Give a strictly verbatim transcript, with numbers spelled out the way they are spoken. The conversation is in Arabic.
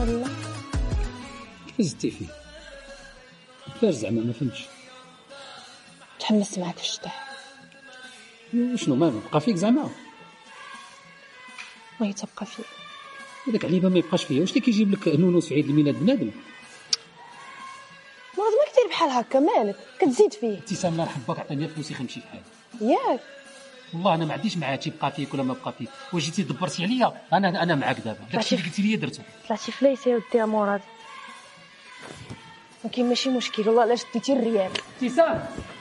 والله كيف زدتي فيه؟ كيفاش زعما ما فهمتش؟ تحمست معاك في الشطح. وشنو مالو بقى فيك زعما؟ بغيت تبقى فيه. هذاك عليبه ما يبقاش فيا. واش اللي كيجيب لك نونو في عيد الميلاد بنادم؟ مرض ما كثير بحال هكا، مالك كتزيد فيه؟ ابتسام الله يرحم باك عطيني فلوسي خنمشي في حالي. ياك والله انا ما عنديش معاه تيبقى فيك ولا ما بقى فيك. واش جيتي دبرتي عليا انا انا معاك دابا. داكشي اللي قلتي لي درتو. طلعتي فليس يا ودي يا مراد، ولكن ماشي مشكل والله الا شديتي الريال. ابتسام